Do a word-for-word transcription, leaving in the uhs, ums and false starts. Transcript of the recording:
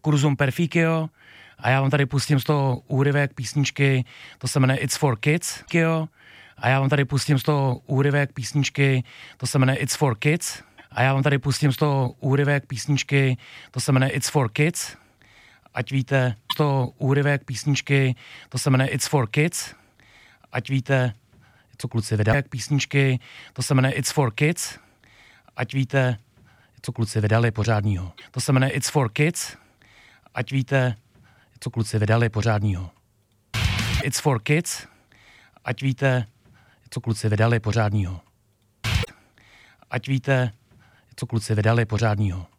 Curzum Perficio a já vám tady pustím z toho úryvek písničky, to se jmenuje It's for Kids. A já vám tady pustím z toho úryvek písničky, to se jmenuje It's for Kids. A já vám tady pustím z toho úryvek písničky, to se jmenuje It's for Kids. Ať víte, z toho úryvek písničky, to se jmenuje It's for Kids. Ať víte, co kluci vydali písničky, to se jmenuje It's for Kids. Ať víte, co kluci vydali pořádního. To se jmenuje It's for Kids. Ať víte, co kluci vydali pořádního. It's for Kids. Ať víte, co kluci vydali pořádního. Ať víte, co kluci vydali pořádního.